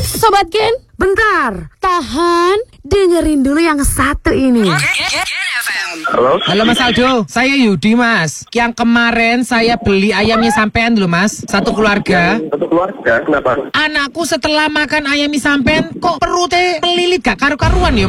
Sobat Gen, bentar, tahan, dengerin dulu yang satu ini. Halo Mas Aldo, saya Yudi Mas. Yang kemarin saya beli ayamnya sampean dulu Mas, satu keluarga. Satu keluarga, kenapa? Anakku setelah makan ayam sampean kok perutnya melilit gak karu-karuan ya